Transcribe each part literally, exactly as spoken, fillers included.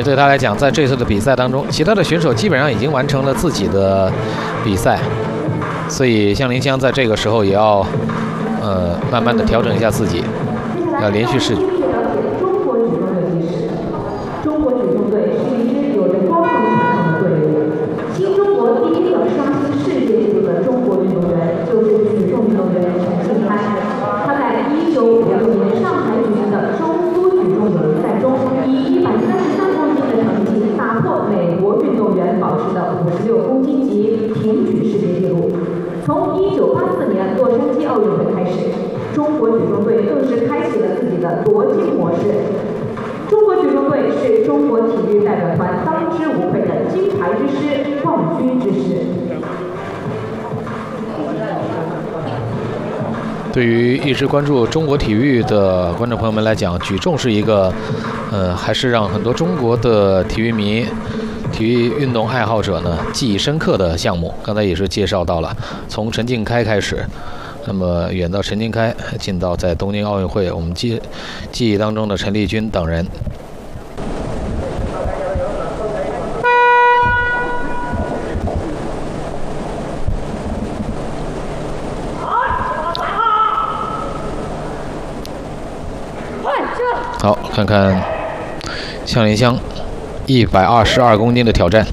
对他来讲，在这次的比赛当中，其他的选手基本上已经完成了自己的比赛，所以向林香在这个时候也要呃慢慢的调整一下自己，要连续试举。 中国举重队是一支有着高度传统的队伍。新中国第一个刷新世界纪录的中国运动员就是举重运动员陈庆开。他在一九五六年上海举行的中苏举重友谊赛中，以一百三十三公斤的成绩打破美国运动员保持的五十六公斤级平举世界纪录。从一九八四年洛杉矶奥运会开始，中国举重队更是开启了自己的夺金模式。中国举重队是中国体育代表团当之无愧的金牌之师、冠军之师。 对于一直关注中国体育的观众朋友们来讲，举重是一个，呃，还是让很多中国的体育迷、体育运动爱好者呢记忆深刻的项目。刚才也是介绍到了，从陈靖开开始。那么远到陈靖开，近到在东京奥运会，我们记记忆当中的陈丽君等人。好，看看向林香一百二十二公斤的挑战，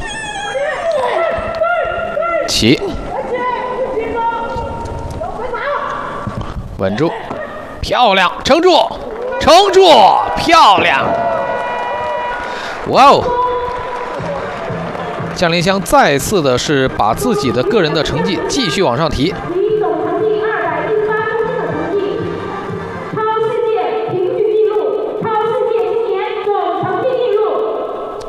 起。稳住，漂亮，撑住，撑住，漂亮！哇哦！向林香再次的是把自己的个人的成绩继续往上提。